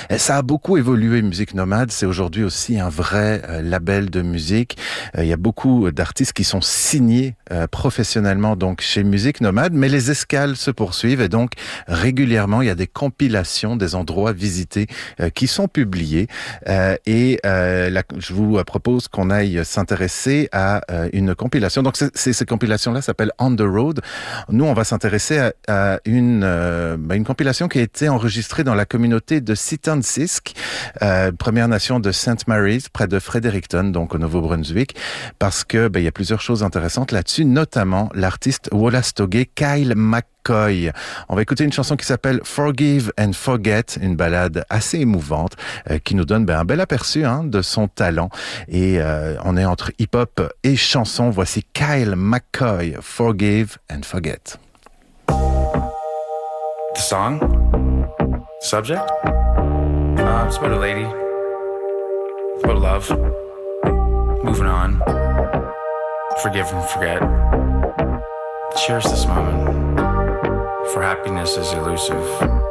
Et ça a beaucoup évolué, Musique Nomade. C'est aujourd'hui aussi un vrai label de musique. Il y a beaucoup d'artistes qui sont signés professionnellement donc chez Musique Nomade, mais les escales se poursuivent et donc régulièrement il y a des compilations des endroits visités qui sont publiés. Je vous propose qu'on aille s'intéresser à une compilation. Donc ces compilations-là s'appellent On the Road. Nous, on va s'intéresser à une compilation qui a été enregistrée dans la communauté de Sitansisq, Première Nation de St. Mary's, près de Fredericton, donc au Nouveau-Brunswick, parce que il y a plusieurs choses intéressantes là-dessus, notamment l'artiste Wolastoqey Kyle McCoy. On va écouter une chanson qui s'appelle Forgive and Forget, une ballade assez émouvante qui nous donne un bel aperçu de son talent. Et on est entre hip-hop et chanson. Voici Kyle McCoy, Forgive and Forget. The song? Subject? It's about a lady. It's about love. Moving on. Forgive and forget. Cherish this moment. For happiness is elusive.